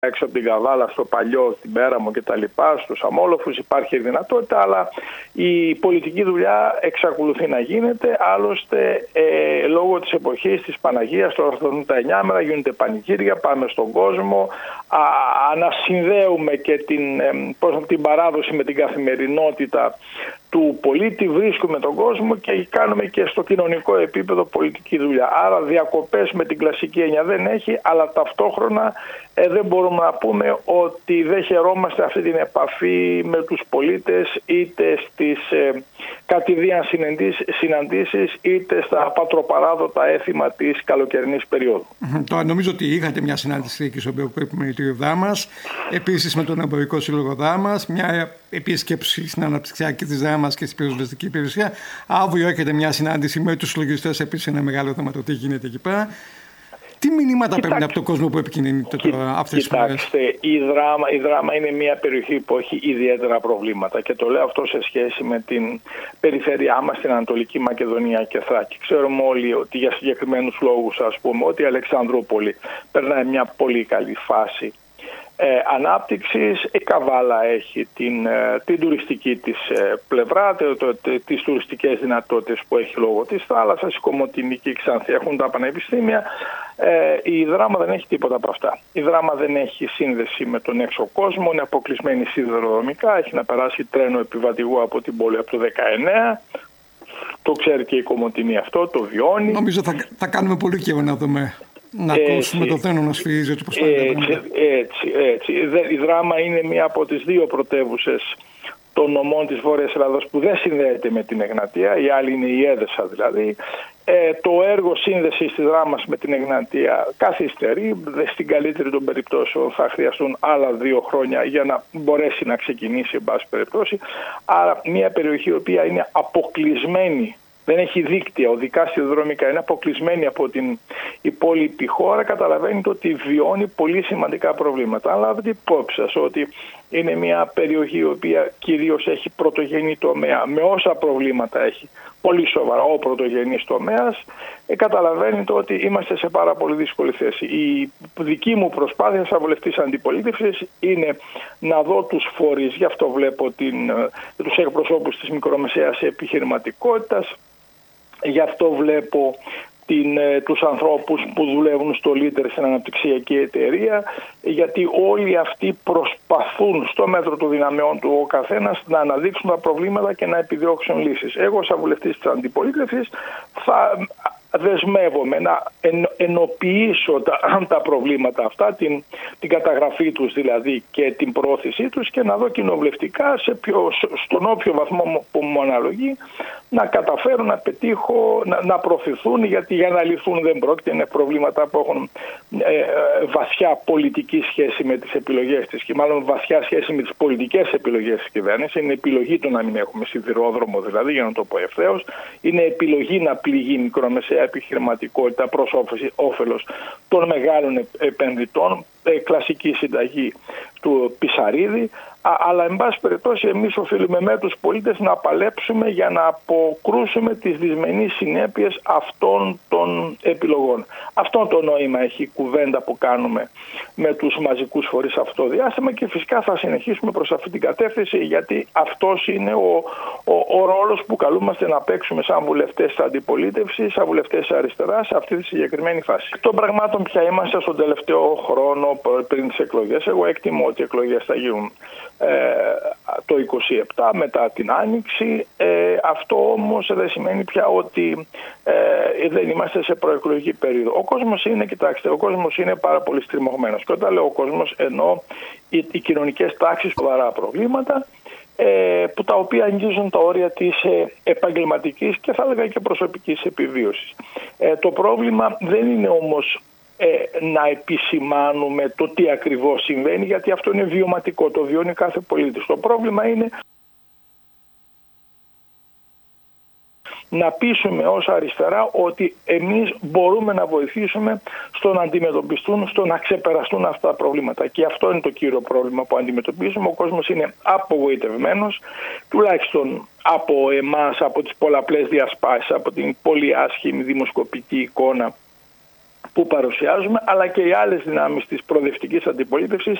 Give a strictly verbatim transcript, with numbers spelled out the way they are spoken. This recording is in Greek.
έξω από την Καβάλα, στο Παλιό, στην Πέραμο κτλ., στους αμόλοφους υπάρχει δυνατότητα, αλλά η πολιτική δουλειά εξακολουθεί να γίνεται. Άλλωστε, ε, λόγω της εποχής της Παναγίας, τώρα θα δουν τα εννιά μέρα, γίνονται πανηγύρια, πάμε στον κόσμο, α, ανασυνδέουμε και την, ε, πώς, την παράδοση με την καθημερινότητα του πολίτη, βρίσκουμε τον κόσμο και κάνουμε και στο κοινωνικό επίπεδο πολιτική δουλειά. Άρα διακοπές με την κλασική έννοια δεν έχει, αλλά ταυτόχρονα ε, δεν μπορούμε να πούμε ότι δεν χαιρόμαστε αυτή την επαφή με τους πολίτες, είτε στις ε, κατηδίαν συναντήσεις, είτε στα πατροπαράδοτα έθιμα της καλοκαιρινής περίοδου. Mm-hmm. Τώρα νομίζω ότι είχατε μια συνάντηση εκεί στο Εμπορικό Επιμελητήριο Δάμας, επίσης με τον Εμπορικό Σύλλογο Δάμας, μια επίσκεψη στην αναπτυξιακή της Δάμας και στην πυροσβεστική υπηρεσία. Αύριο έχετε μια συνάντηση με τους συλλογιστές, επίσης ένα μεγάλο θέμα το τι γίνεται εκεί πέρα. Τι μηνύματα παίρνετε από τον κόσμο που επικοινωνείτε τώρα αυτές τις φορές? Κοιτάξτε, η Δράμα, η Δράμα είναι μια περιοχή που έχει ιδιαίτερα προβλήματα και το λέω αυτό σε σχέση με την περιφέρειά μας, την Ανατολική Μακεδονία και Θράκη. Ξέρουμε όλοι ότι για συγκεκριμένους λόγους, ας πούμε, ότι η Αλεξανδρούπολη περνάει μια πολύ καλή φάση Ε, ανάπτυξης. Η Καβάλα έχει την, ε, την τουριστική της ε, πλευρά, το, το, το, τις τουριστικές δυνατότητες που έχει λόγω της θάλασσας. Η Κομοτηνική, η Ξάνθη έχουν τα πανεπιστήμια. Ε, η Δράμα δεν έχει τίποτα από αυτά. Η Δράμα δεν έχει σύνδεση με τον έξω κόσμο, είναι αποκλεισμένη σιδηροδρομικά, έχει να περάσει τρένο επιβατηγού από την πόλη από το δεκαεννέα. Το ξέρει και η Κομοτηνή αυτό, το βιώνει. Νομίζω θα, θα κάνουμε πολύ καιρό να δούμε. Να ακούσουμε το θένο να σφυρίζει έτσι όπως θα έτσι, έτσι, έτσι. Η Δράμα είναι μία από τις δύο πρωτεύουσες των νομών της Βόρειας Ελλάδας που δεν συνδέεται με την Εγνατία. Η άλλη είναι η Έδεσα δηλαδή. Ε, το έργο σύνδεσης της Δράμας με την Εγνατία καθυστερεί. Στην καλύτερη των περιπτώσεων θα χρειαστούν άλλα δύο χρόνια για να μπορέσει να ξεκινήσει εν πάση περιπτώσει. Άρα μια περιοχή η οποία είναι αποκλεισμένη, δεν έχει δίκτυα, οδικά σιδηροδρομικά, είναι αποκλεισμένη από την υπόλοιπη χώρα, καταλαβαίνετε ότι βιώνει πολύ σημαντικά προβλήματα. Αν λάβετε υπόψη σας ότι είναι μια περιοχή η οποία κυρίως έχει πρωτογενή τομέα, με όσα προβλήματα έχει, πολύ σοβαρά ο πρωτογενής τομέας, ε, καταλαβαίνετε ότι είμαστε σε πάρα πολύ δύσκολη θέση. Η δική μου προσπάθεια σαν βουλευτής αντιπολίτευσης είναι να δω τους φορείς, γι' αυτό βλέπω την, τους εκπροσώπους της μικρομεσαίας επιχειρηματικότητας, γι' αυτό βλέπω την, τους ανθρώπους που δουλεύουν στο Λίτερ στην αναπτυξιακή εταιρεία, γιατί όλοι αυτοί προσπαθούν στο μέτρο των δυναμεών του ο καθένας να αναδείξουν τα προβλήματα και να επιδιώξουν λύσεις. Εγώ σαν βουλευτής της αντιπολίτευσης θα δεσμεύομαι να εν, ενοποιήσω τα, τα προβλήματα αυτά, την, την καταγραφή τους δηλαδή και την προώθησή τους, και να δω κοινοβουλευτικά σε ποιο, στον όποιο βαθμό που μου αναλογεί να καταφέρω να πετύχω, να, να προωθηθούν, γιατί για να λυθούν δεν πρόκειται, είναι προβλήματα που έχουν ε, βαθιά πολιτική σχέση με τις επιλογές της και μάλλον βαθιά σχέση με τις πολιτικές επιλογές της κυβέρνησης. Είναι επιλογή το να μην έχουμε σιδηρόδρομο δηλαδή, για να το πω ευθέως, είναι επιλογή να πληγεί μικρομεσαία επιχειρηματικότητα προς όφελος των μεγάλων επενδυτών, κλασική συνταγή του Πισαρίδη, αλλά εν πάση περιπτώσει εμείς οφείλουμε με τους πολίτες να παλέψουμε για να αποκρούσουμε τις δυσμενείς συνέπειες αυτών των επιλογών. Αυτό το νόημα έχει η κουβέντα που κάνουμε με τους μαζικούς φορείς αυτό το διάστημα, και φυσικά θα συνεχίσουμε προς αυτή την κατεύθυνση, γιατί αυτός είναι ο, ο, ο ρόλος που καλούμαστε να παίξουμε σαν βουλευτές της αντιπολίτευσης, σαν βουλευτές της αριστεράς σε αυτή τη συγκεκριμένη φάση. Των πραγμάτων πια είμαστε στον τελευταίο χρόνο πριν τις εκλογές. Εγώ εκτιμώ ότι οι εκλογές θα γίνουν Ε, το είκοσι επτά μετά την Άνοιξη. Ε, αυτό όμως δεν σημαίνει πια ότι ε, δεν είμαστε σε προεκλογική περίοδο. Ο κόσμος είναι, κοιτάξτε, ο κόσμος είναι πάρα πολύ στριμωγμένος. Και όταν λέω ο κόσμος, εννοώ οι, οι κοινωνικές τάξεις, σοβαρά προβλήματα, ε, που τα οποία αγγίζουν τα όρια της ε, επαγγελματικής και θα έλεγα και προσωπικής επιβίωσης. Ε, το πρόβλημα δεν είναι όμως Ε, να επισημάνουμε το τι ακριβώς συμβαίνει, γιατί αυτό είναι βιωματικό, το βιώνει κάθε πολίτης. Το πρόβλημα είναι να πείσουμε ως αριστερά ότι εμείς μπορούμε να βοηθήσουμε στο να αντιμετωπιστούν, στο να ξεπεραστούν αυτά τα προβλήματα. Και αυτό είναι το κύριο πρόβλημα που αντιμετωπίζουμε. Ο κόσμος είναι απογοητευμένος, τουλάχιστον από εμάς, από τις πολλαπλές διασπάσεις, από την πολύ άσχημη δημοσκοπική εικόνα που παρουσιάζουμε, αλλά και οι άλλες δυνάμεις της προοδευτικής αντιπολίτευσης